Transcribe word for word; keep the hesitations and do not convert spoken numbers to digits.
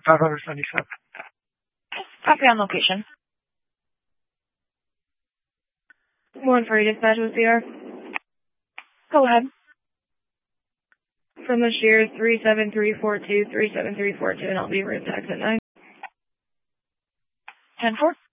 five hundred seventy-seven. Copy on location. one for you, dispatch with C R. Go ahead. From the shear three seven three four two, three seven three four two, and I'll be route tax at nine. ten four.